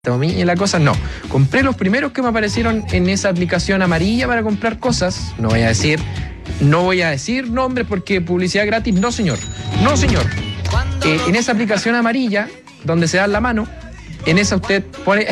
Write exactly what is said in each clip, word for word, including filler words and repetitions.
Y la cosa no. Compré los primeros que me aparecieron en esa aplicación amarilla para comprar cosas. No voy a decir, no voy a decir nombres porque publicidad gratis, no señor. No señor. Eh, en esa aplicación amarilla, donde se da la mano, en esa usted pone.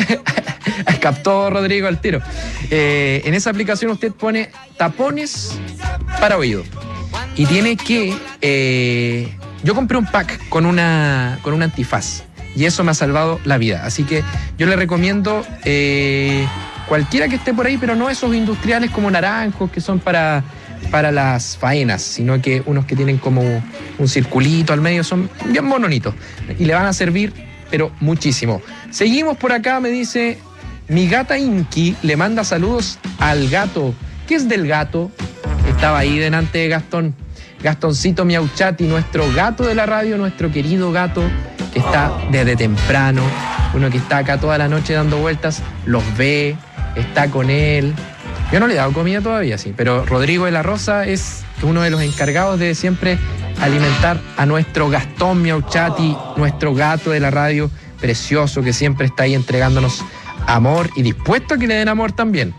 Captó Rodrigo al tiro. Eh, en esa aplicación usted pone tapones para oído. Y tiene que. Eh, yo compré un pack con una, con un antifaz. Y eso me ha salvado la vida. Así que yo le recomiendo eh, cualquiera que esté por ahí, pero no esos industriales como naranjos que son para, para las faenas, sino que unos que tienen como un circulito al medio, son bien bononitos. Y le van a servir, pero muchísimo. Seguimos por acá, me dice, mi gata Inky le manda saludos al gato. ¿Qué es del gato? Estaba ahí delante de Gastón. Gastoncito Miauchati, nuestro gato de la radio, nuestro querido gato, que está desde temprano, uno que está acá toda la noche dando vueltas, los ve, está con él. Yo no le he dado comida todavía, sí, pero Rodrigo de la Rosa es uno de los encargados de siempre alimentar a nuestro Gastón Miauchati, nuestro gato de la radio, precioso, que siempre está ahí entregándonos amor y dispuesto a que le den amor también.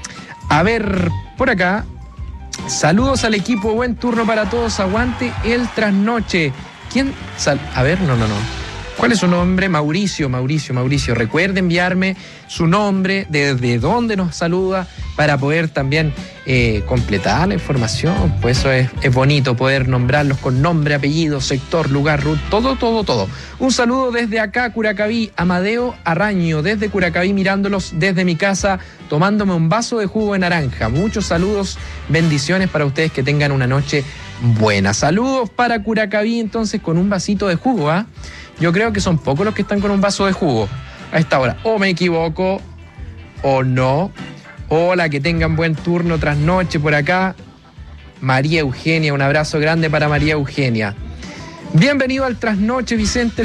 A ver, por acá, saludos al equipo, buen turno para todos, aguante el trasnoche. ¿Quién? Sal- a ver, no, no, no. ¿Cuál es su nombre? Mauricio, Mauricio, Mauricio. Recuerde enviarme su nombre, desde dónde nos saluda, para poder también eh, completar la información. Pues eso es, es bonito, poder nombrarlos con nombre, apellido, sector, lugar, root, todo, todo, todo. Un saludo desde acá, Curacaví, Amadeo Arraño, desde Curacaví, mirándolos desde mi casa, tomándome un vaso de jugo de naranja. Muchos saludos, bendiciones para ustedes, que tengan una noche buena. Saludos para Curacaví, entonces, con un vasito de jugo, ¿ah? ¿eh? Yo creo que son pocos los que están con un vaso de jugo a esta hora. O me equivoco, o no. Hola, que tengan buen turno tras noche por acá. María Eugenia, un abrazo grande para María Eugenia. Bienvenido al trasnoche, Vicente.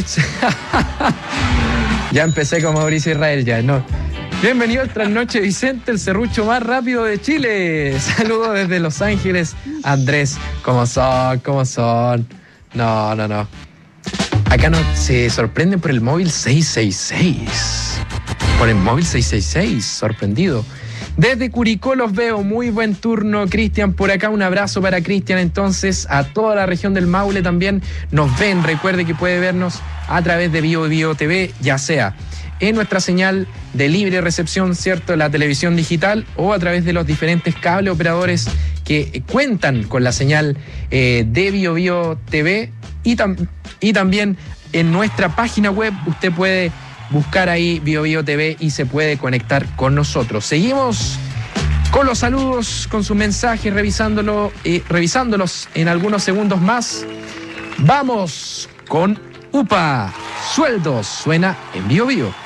Ya empecé con Mauricio Israel, ya, no. Bienvenido al trasnoche, Vicente, el serrucho más rápido de Chile. Saludos desde Los Ángeles. Andrés, ¿cómo son? ¿Cómo son? No, no, no. Acá no se sorprenden por el móvil seis seis seis. Por el móvil seis seis seis, sorprendido. Desde Curicó los veo, muy buen turno, Cristian, por acá, un abrazo para Cristian, entonces, a toda la región del Maule también nos ven, recuerde que puede vernos a través de Bio Bio T V, ya sea en nuestra señal de libre recepción, ¿cierto?, la televisión digital, o a través de los diferentes cable operadores que cuentan con la señal eh, de Bio Bio T V, y, tam- y también en nuestra página web usted puede buscar ahí Bio Bio T V y se puede conectar con nosotros. Seguimos con los saludos, con sus mensajes, revisándolo, eh, revisándolos en algunos segundos más. Vamos con U P A. Sueldos suena en Bio Bio.